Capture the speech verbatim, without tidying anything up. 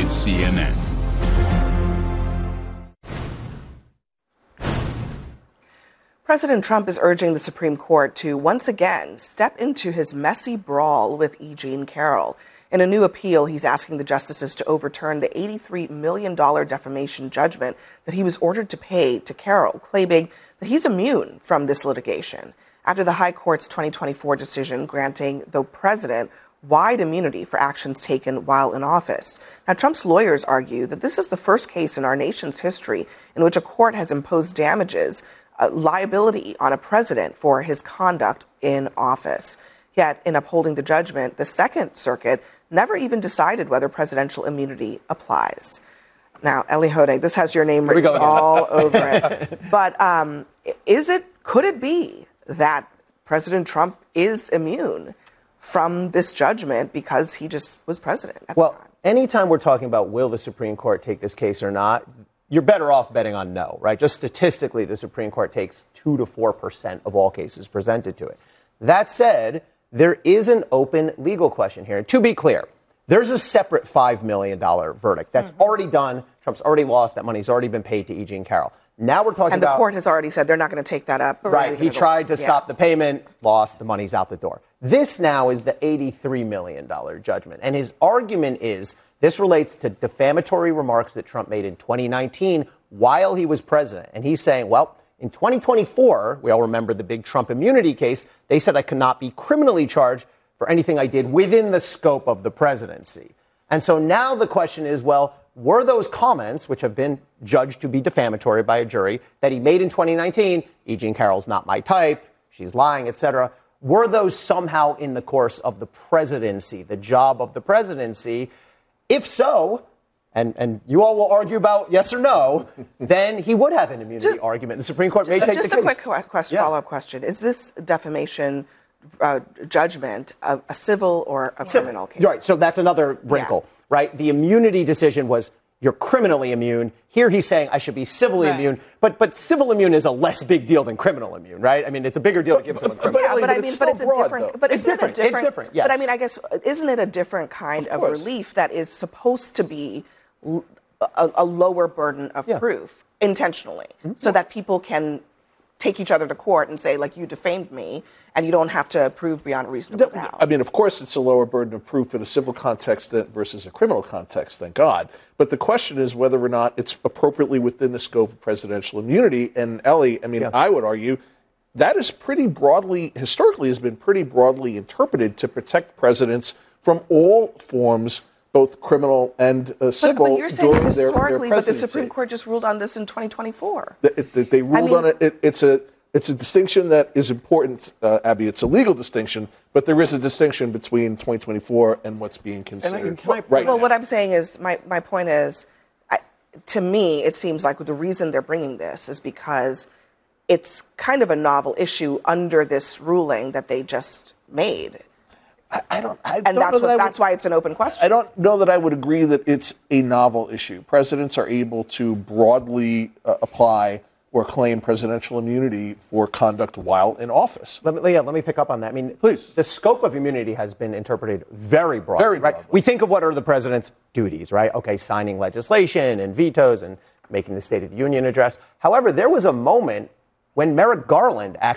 is C N N. President Trump is urging the Supreme Court to once again step into his messy brawl with E. Jean Carroll. In a new appeal, he's asking the justices to overturn the eighty-three million dollars defamation judgment that he was ordered to pay to Carroll, claiming that he's immune from this litigation after the High Court's twenty twenty-four decision granting the president wide immunity for actions taken while in office. Now, Trump's lawyers argue that this is the first case in our nation's history in which a court has imposed damages, uh, liability on a president for his conduct in office. Yet, in upholding the judgment, the Second Circuit never even decided whether presidential immunity applies. Now, Eli Honig, this has your name written all over it. But um, is it, could it be that President Trump is immune from this judgment because he just was president at well, the time? Anytime we're talking about will the Supreme Court take this case or not, you're better off betting on no, right? Just statistically, the Supreme Court takes two to four percent of all cases presented to it. That said, there is an open legal question here. And to be clear, there's a separate five million dollars verdict that's mm-hmm. already done. Trump's already lost. That money's already been paid to E. Jean Carroll. Now we're talking and about... And the about, court has already said they're not going to take that up. Right. He tried to yeah. stop the payment, lost, the money's out the door. This now is the eighty-three million dollars judgment. And his argument is this relates to defamatory remarks that Trump made in twenty nineteen while he was president. And he's saying, well, in twenty twenty-four, we all remember the big Trump immunity case, they said I could not be criminally charged for anything I did within the scope of the presidency. And so now the question is, well, were those comments, which have been judged to be defamatory by a jury, that he made in twenty nineteen, E. Jean Carroll's not my type, she's lying, et cetera, were those somehow in the course of the presidency, the job of the presidency? If so, and, and you all will argue about yes or no, then he would have an immunity just, argument. The Supreme Court may just, take just the case. Just a quick question, yeah. follow-up question. Is this defamation uh, judgment a, a civil or a so, criminal case? Right, so that's another wrinkle, yeah. right? The immunity decision was you're criminally immune. Here he's saying I should be civilly right. immune, but but civil immune is a less big deal than criminal immune, right? I mean, it's a bigger deal to give someone criminal. Yeah, but, but I mean, but it's broad, a different. Though. But it's different. It a different. It's different. Yes. But I mean, I guess isn't it a different kind of, of relief that is supposed to be a, a lower burden of yeah. proof intentionally, mm-hmm. so that people can take each other to court and say, like, you defamed me, and you don't have to prove beyond a reasonable doubt. I mean, of course, it's a lower burden of proof in a civil context versus a criminal context, thank God. But the question is whether or not it's appropriately within the scope of presidential immunity. And, Ellie, I mean, yeah. I would argue that is pretty broadly, historically has been pretty broadly interpreted to protect presidents from all forms, both criminal and uh, civil, but, but you're saying during historically, their, their but the Supreme Court just ruled on this in twenty twenty-four. They, they, they ruled I mean, on it. it. It's a it's a distinction that is important, uh, Abby. It's a legal distinction, but there is a distinction between twenty twenty-four and what's being considered and I, can I, right Well, now. What I'm saying is, my, my point is, I, to me, it seems like the reason they're bringing this is because it's kind of a novel issue under this ruling that they just made. I, I don't. I and don't that's know what, that that's would, why it's an open question. I don't know that I would agree that it's a novel issue. Presidents are able to broadly uh, apply or claim presidential immunity for conduct while in office. Let me, yeah, let me pick up on that. I mean, please. The scope of immunity has been interpreted very broadly. Very broadly. Right? We think of what are the president's duties, right? Okay, signing legislation and vetoes and making the State of the Union address. However, there was a moment when Merrick Garland actually